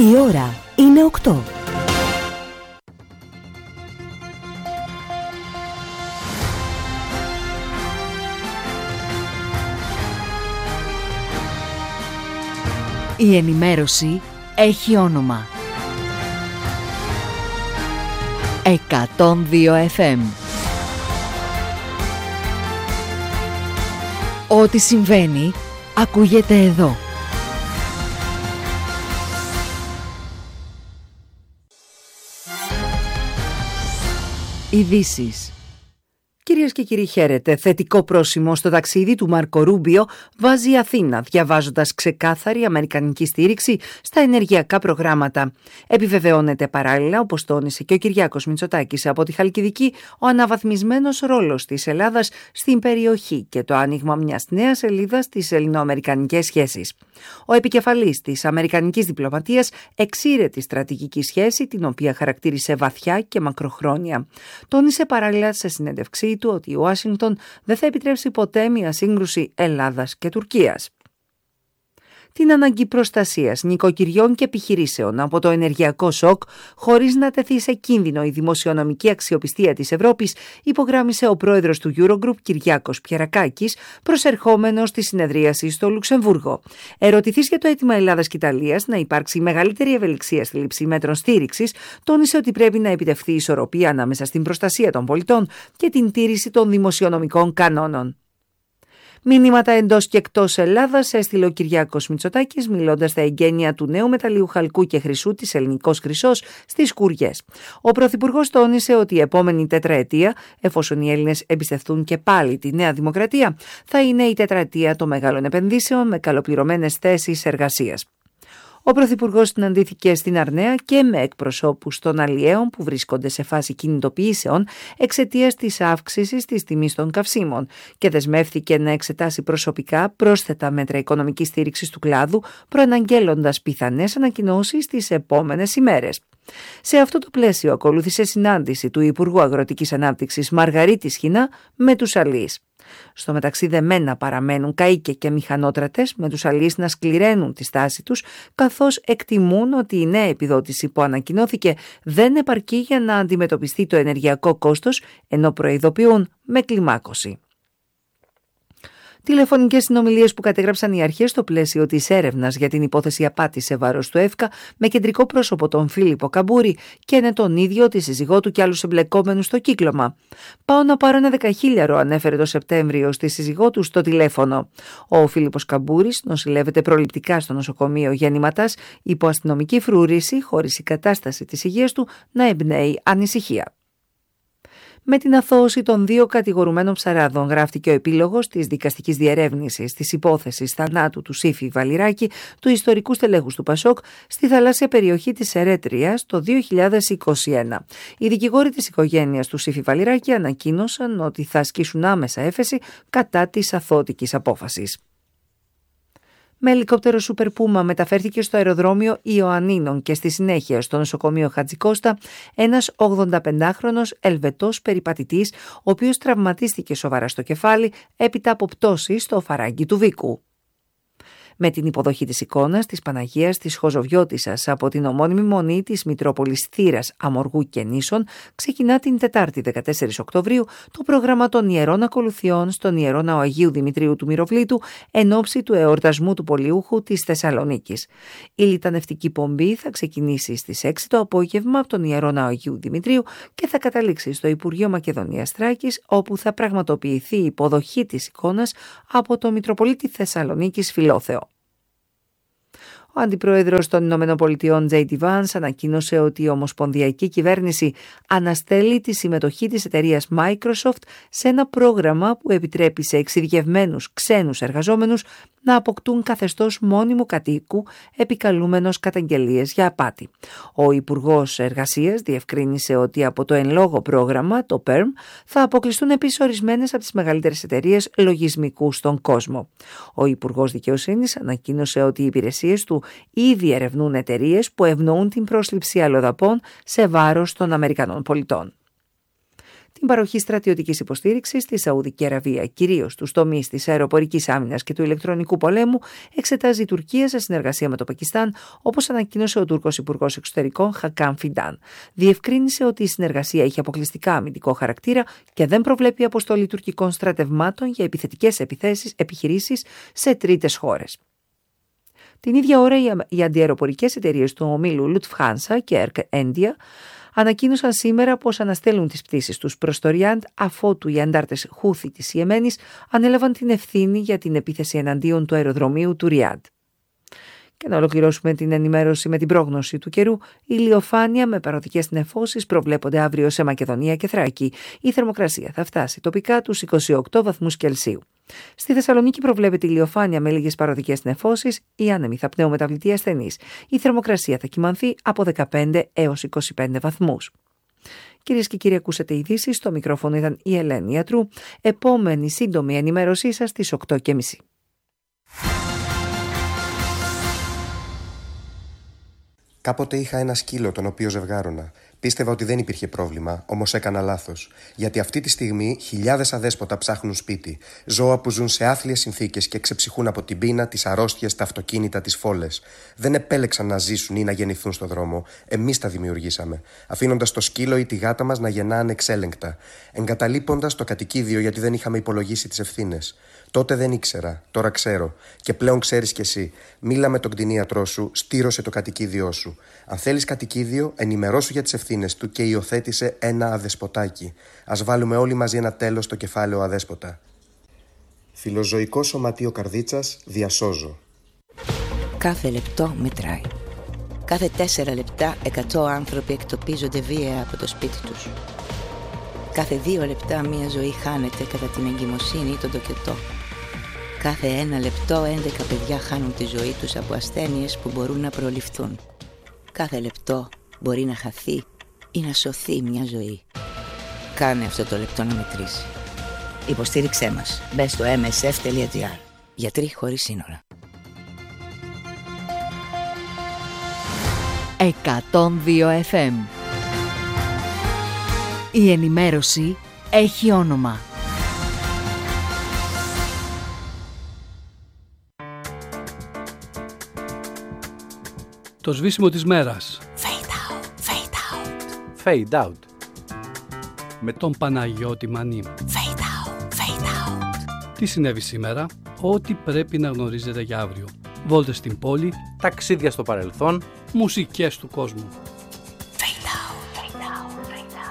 Η ώρα είναι 8. Η ενημέρωση έχει όνομα. 102 FM. Ό,τι συμβαίνει ακούγεται εδώ. Ειδήσεις. Κυρίες και κύριοι, χαίρετε. Θετικό πρόσημο στο ταξίδι του Μάρκο Ρούμπιο βάζει η Αθήνα, διαβάζοντας ξεκάθαρη αμερικανική στήριξη στα ενεργειακά προγράμματα. Επιβεβαιώνεται παράλληλα, όπως τόνισε και ο Κυριάκος Μητσοτάκης από τη Χαλκιδική, ο αναβαθμισμένος ρόλος της Ελλάδας στην περιοχή και το άνοιγμα μιας νέας σελίδας στις ελληνοαμερικανικές σχέσεις. Ο επικεφαλής της αμερικανικής διπλωματίας εξήρε τη στρατηγική σχέση, την οποία χαρακτήρισε βαθιά και μακροχρόνια. Τόνισε παράλληλα σε συνέντευξή του ότι η Ουάσιγκτον δεν θα επιτρέψει ποτέ μια σύγκρουση Ελλάδας και Τουρκίας. Την ανάγκη προστασίας νοικοκυριών και επιχειρήσεων από το ενεργειακό σοκ, χωρίς να τεθεί σε κίνδυνο η δημοσιονομική αξιοπιστία της Ευρώπης, υπογράμμισε ο πρόεδρος του Eurogroup, Κυριάκος Πιερακάκης, προσερχόμενος στη συνεδρίαση στο Λουξεμβούργο. Ερωτηθείς για το αίτημα Ελλάδας και Ιταλίας να υπάρξει μεγαλύτερη ευελιξία στη λήψη μέτρων στήριξης, τόνισε ότι πρέπει να επιτευχθεί ισορροπία ανάμεσα στην προστασία των πολιτών και την τήρηση των δημοσιονομικών κανόνων. Μήνυματα εντός και εκτός Ελλάδας έστειλε ο Κυριάκος Μητσοτάκης, μιλώντας στα εγγένεια του νέου μεταλλίου χαλκού και χρυσού της Ελληνικός Χρυσός στις Κούριες. Ο Πρωθυπουργός τόνισε ότι η επόμενη τετραετία, εφόσον οι Έλληνες εμπιστευτούν και πάλι τη Νέα Δημοκρατία, θα είναι η τετραετία των μεγάλων επενδύσεων με καλοπληρωμένες θέσεις εργασίας. Ο Πρωθυπουργός συναντήθηκε στην Αρναία και με εκπροσώπους των αλλιέων που βρίσκονται σε φάση κινητοποιήσεων εξαιτίας της αύξησης της τιμής των καυσίμων και δεσμεύθηκε να εξετάσει προσωπικά πρόσθετα μέτρα οικονομικής στήριξης του κλάδου, προαναγγέλλοντας πιθανές ανακοινώσεις τις επόμενες ημέρες. Σε αυτό το πλαίσιο ακολούθησε συνάντηση του Υπουργού Αγροτικής Ανάπτυξης Μαργαρίτης Χινά με τους αλιείς. Στο μεταξύ δεμένα παραμένουν καΐκε και μηχανότρατες, με τους αλιείς να σκληραίνουν τη στάση τους, καθώς εκτιμούν ότι η νέα επιδότηση που ανακοινώθηκε δεν επαρκεί για να αντιμετωπιστεί το ενεργειακό κόστος, ενώ προειδοποιούν με κλιμάκωση. Τηλεφωνικές συνομιλίες που κατέγραψαν οι αρχές στο πλαίσιο της έρευνας για την υπόθεση απάτης σε βάρος του ΕΦΚΑ, με κεντρικό πρόσωπο τον Φίλιππο Καμπούρη και είναι τον ίδιο, τη σύζυγό του και άλλους εμπλεκόμενους στο κύκλωμα. «Πάω να πάρω ένα 10.000», ανέφερε το Σεπτέμβριο στη σύζυγό του στο τηλέφωνο. Ο Φίλιππος Καμπούρης νοσηλεύεται προληπτικά στο νοσοκομείο Γεννηματάς υπό αστυνομική φρούρηση, χωρίς η κατάσταση της υγείας του να εμπνέει ανησυχία. Με την αθώωση των δύο κατηγορουμένων ψαράδων γράφτηκε ο επίλογος της δικαστικής διερεύνησης της υπόθεσης θανάτου του Σύφη Βαλιράκη, του ιστορικού στελέχους του Πασόκ, στη θαλάσσια περιοχή της Ερέτριας το 2021. Οι δικηγόροι της οικογένειας του Σύφη Βαλιράκη ανακοίνωσαν ότι θα ασκήσουν άμεσα έφεση κατά της αθώωτικης απόφασης. Με ελικόπτερο Super Puma μεταφέρθηκε στο αεροδρόμιο Ιωαννίνων και στη συνέχεια στο νοσοκομείο Χατζικώστα ένας 85χρονος Ελβετός περιπατητής, ο οποίος τραυματίστηκε σοβαρά στο κεφάλι έπειτα από πτώση στο φαράγγι του Βίκου. Με την υποδοχή της εικόνας της Παναγίας της Χοζοβιώτισσας από την ομώνυμη μονή της Μητρόπολης Θήρας, Αμοργού και Νήσων, ξεκινά την Τετάρτη 14 Οκτωβρίου το πρόγραμμα των Ιερών Ακολουθιών στον Ιερό Ναό Αγίου Δημητρίου του Μυροβλήτου εν ώψη του εορτασμού του Πολιούχου της Θεσσαλονίκης. Η λιτανευτική πομπή θα ξεκινήσει στις 6 το απόγευμα από τον Ιερό Ναό Αγίου Δημητρίου και θα καταλήξει στο Υπουργείο Μακεδονίας Θράκης, όπου θα πραγματοποιηθεί η υποδοχή της εικόνας από το Μητροπολίτη Θεσσαλονίκης Φιλόθεο. Ο αντιπρόεδρος των ΗΠΑ, J.D. Vance, ανακοίνωσε ότι η ομοσπονδιακή κυβέρνηση αναστέλει τη συμμετοχή της εταιρείας Microsoft σε ένα πρόγραμμα που επιτρέπει σε εξειδικευμένους ξένους εργαζόμενους να αποκτούν καθεστώς μόνιμου κατοίκου, επικαλούμενος καταγγελίες για απάτη. Ο Υπουργός Εργασίας διευκρίνησε ότι από το εν λόγω πρόγραμμα, το PERM, θα αποκλειστούν επίσης ορισμένες από τις μεγαλύτερες εταιρείες λογισμικού στον κόσμο. Ο Υπουργός Δικαιοσύνης ανακοίνωσε ότι οι υπηρεσίες του ήδη ερευνούν εταιρείες που ευνοούν την πρόσληψη αλλοδαπών σε βάρος των Αμερικανών πολιτών. την παροχή στρατιωτικής υποστήριξης στη Σαουδική Αραβία, κυρίως στους τομείς της αεροπορικής άμυνας και του ηλεκτρονικού πολέμου, εξετάζει η Τουρκία σε συνεργασία με το Πακιστάν, όπως ανακοίνωσε ο Τούρκος Υπουργός Εξωτερικών Χακάν Φιντάν. Διευκρίνησε ότι η συνεργασία έχει αποκλειστικά αμυντικό χαρακτήρα και δεν προβλέπει αποστολή τουρκικών στρατευμάτων για επιθετικές επιχειρήσεις σε τρίτες χώρες. Την ίδια ώρα, οι αντιαεροπορικές εταιρείες του ομίλου Lufthansa και Air India ανακοίνωσαν σήμερα πως αναστέλουν τις πτήσεις τους προς το Ριάντ, αφότου οι αντάρτες Χούθι της Ιεμένης ανέλαβαν την ευθύνη για την επίθεση εναντίον του αεροδρομίου του Ριάντ. Και να ολοκληρώσουμε την ενημέρωση με την πρόγνωση του καιρού. Ηλιοφάνεια με παροδικές νεφώσεις προβλέπονται αύριο σε Μακεδονία και Θράκη. Η θερμοκρασία θα φτάσει τοπικά τους 28 βαθμούς Κελσίου. Στη Θεσσαλονίκη προβλέπεται ηλιοφάνεια με λίγες παροδικές νεφώσεις, οι άνεμοι θα πνέουν μεταβλητή ασθενής. Η θερμοκρασία θα κυμανθεί από 15 έως 25 βαθμούς. Κυρίες και κύριοι, ακούσατε ειδήσεις. Στο μικρόφωνο ήταν η Ελένη Ιατρού. Επόμενη σύντομη ενημέρωσή σας στις 8:30. Κάποτε είχα ένα σκύλο τον οποίο ζευγάρωνα. Πίστευα ότι δεν υπήρχε πρόβλημα, όμως έκανα λάθος. Γιατί αυτή τη στιγμή χιλιάδες αδέσποτα ψάχνουν σπίτι. Ζώα που ζουν σε άθλιες συνθήκες και ξεψυχούν από την πείνα, τις αρρώστιες, τα αυτοκίνητα, τις φόλες. Δεν επέλεξαν να ζήσουν ή να γεννηθούν στο δρόμο. Εμείς τα δημιουργήσαμε. Αφήνοντας το σκύλο ή τη γάτα μας να γεννά ανεξέλεγκτα. Εγκαταλείποντας το κατοικίδιο γιατί δεν είχαμε υπολογίσει τις ευθύνες. Τότε δεν ήξερα, τώρα ξέρω. Και πλέον ξέρεις κι εσύ. Μίλα με τον κτηνίατρό σου, στήρωσε το κατοικίδιό σου. Αν θέλεις κατοικίδιο, ενημερώσου για τις ευθύνες του και υιοθέτησε ένα αδεσποτάκι. Ας βάλουμε όλοι μαζί ένα τέλος στο κεφάλαιο αδέσποτα. Φιλοζωικό Σωματείο Καρδίτσας, διασώζω. Κάθε λεπτό μετράει. Κάθε 4 λεπτά 100 άνθρωποι εκτοπίζονται βία από το σπίτι τους. Κάθε 2 λεπτά μία ζωή χάνεται κατά την εγκυμοσύνη ή τον τοκετό. Κάθε 1 λεπτό 11 παιδιά χάνουν τη ζωή τους από ασθένειες που μπορούν να προληφθούν. Κάθε λεπτό μπορεί να χαθεί ή να σωθεί μια ζωή. Κάνε αυτό το λεπτό να μετρήσει. Υποστήριξέ μας. Μπες στο msf.gr. Γιατροί χωρίς σύνορα. 102 FM. Η ενημέρωση έχει όνομα. Το σβήσιμο της μέρας. Fade out, fade out. Fade out. Με τον Παναγιώτη Μανή. Fade out, fade out. Τι συνέβη σήμερα? Ό,τι πρέπει να γνωρίζετε για αύριο. Βόλτες στην πόλη. Ταξίδια στο παρελθόν. Μουσικές του κόσμου.